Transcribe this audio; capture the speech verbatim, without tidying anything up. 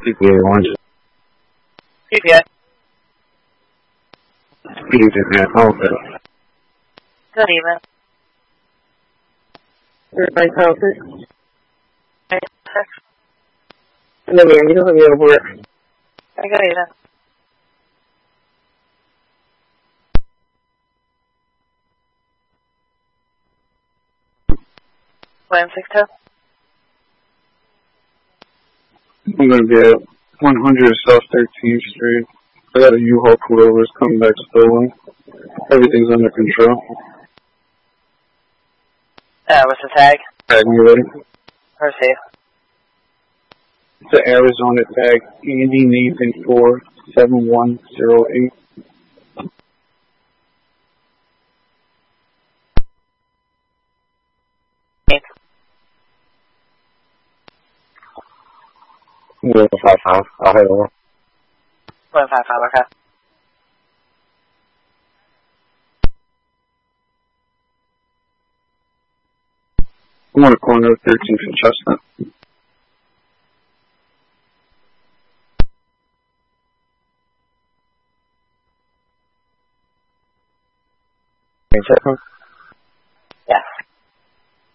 P P A one. P P A. Evening, okay. Good evening. Everybody conference. Six. No, ma'am, you don't have me over work. Good evening. William six two. I'm going to be at one hundred South thirteenth Street. I got a U-Haul pullover coming back stolen. Everything's under control. Uh, what's the tag? Tag me ready. Receive. It's an Arizona tag, Andy Nathan four seven one zero eight. one five five. I'll head over. one five five, okay. I'm on the corner of thirteenth and Chestnut. Can you check them?